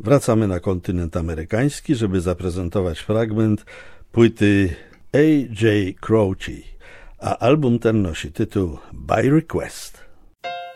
Wracamy na kontynent amerykański, żeby zaprezentować fragment płyty A.J. Croce, a album ten nosi tytuł By Request.